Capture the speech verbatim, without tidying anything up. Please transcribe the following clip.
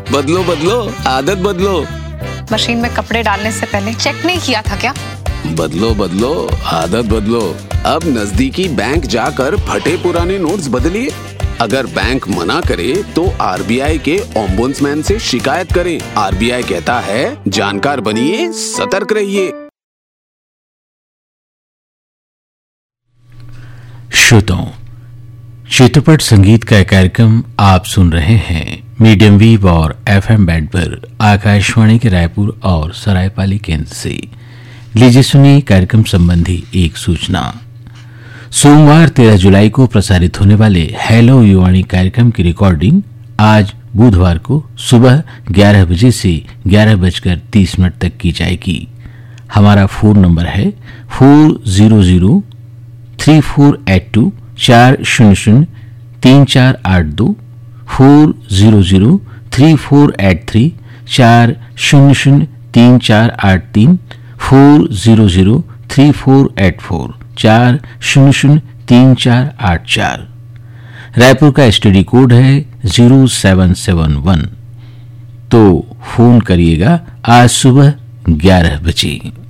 बदलो बदलो आदत बदलो। मशीन में कपड़े डालने से पहले चेक नहीं किया था क्या? बदलो बदलो आदत बदलो। अब नजदीकी बैंक जाकर फटे पुराने नोट्स बदलिए। अगर बैंक मना करे तो आरबीआई के ओम्बुड्समैन से शिकायत करें। आरबीआई कहता है, जानकार बनिए, सतर्क रहिए। श्रोताओं, चित्रपट संगीत का कार्यक्रम आप सुन रहे हैं मीडियम वेव और एफएम बैंड पर आकाशवाणी के रायपुर और सरायपाली केंद्र से। लीजिए सुनिए कार्यक्रम संबंधी एक सूचना। सोमवार तेरह जुलाई को प्रसारित होने वाले हेलो युवाणी कार्यक्रम की रिकॉर्डिंग आज बुधवार को सुबह ग्यारह बजे से ग्यारह बजकर तीस मिनट तक की जाएगी। हमारा फोन नंबर है four zero zero three four eight to चार शून्य शून्य तीन चार आठ दो, four zero zero three four eight three चार शून्य शून्य तीन चार आठ तीन, four zero zero three four eight four चार शून्य शून्य तीन चार आठ चार। रायपुर का एसटीडी कोड है जीरो सेवन सेवन वन। तो फोन करिएगा आज सुबह ग्यारह बजे।